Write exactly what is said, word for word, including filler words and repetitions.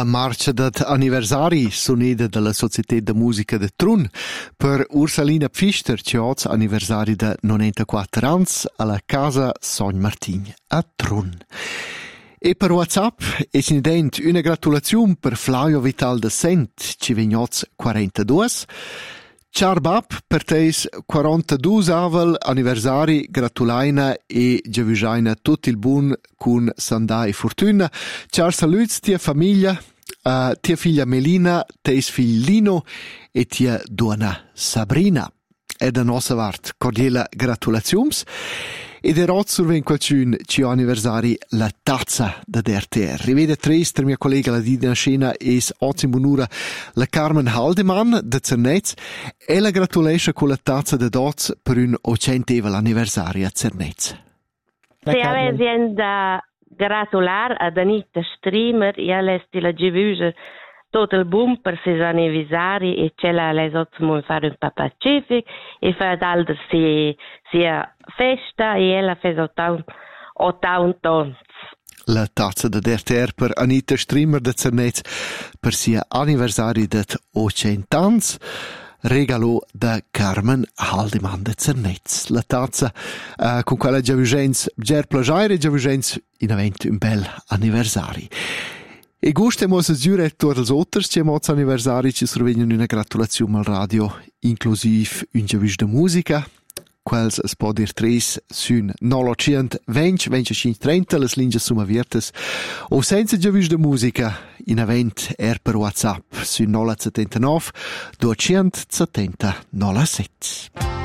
La marcia d'anniversari sonida della Società de Musica de Trun per Ursalina Pfister, che oggi anniversari de novantaquattro anni alla casa Son Martin a Trun. E per WhatsApp è incident una gratulazione per Flavio Vital de Sent, che viene oggi quarantadue. Ciao Bab, per te quarantadue avel anniversari, gratulaina e giavisaina tutto il buon con Sandà e Fortuna. Ciao saluti, tia famiglia, uh, tia figlia Melina, tes figlio Lino e tia duana Sabrina. E da nostra parte, cordiale gratulazioni. Ed è rozzo in qualcun ci ha anniversari la tazza da R T R. Rivede triste mia collega la Dina Scena e oggi in buonura la Carmen Haldeman da Zernez e la gratulesce con la tazza da Doz per un ottantesimo anniversario a Zernez. Se avessi da gratulare ad Anita Streamer e all'esti la givusa tutto il buon per i suoi anniversari e ce l'ha lei sotto fare un po' pacifico e fa d'altro sia, sia festa e ella fa ottanta anni. La tazza da R T R per Anita Streamer da Zernez per sia anniversari di ottanta anni regalò da Carmen Haldeman da Zernez. La tazza uh, con quella giavugenza ger plagiare giavugenza in avente un bel anniversari. E gustiamo a giure tutti gli altri che hanno anniversari ci sorvegliano una gratulazione al radio, inclusive un giavis de musica. Quels es può dir tres sun novecento venti venticinque trenta les linges suma viertes o senza giavis de musica in avent er per WhatsApp sun nolla settantanove duecentosettanta nolla sette.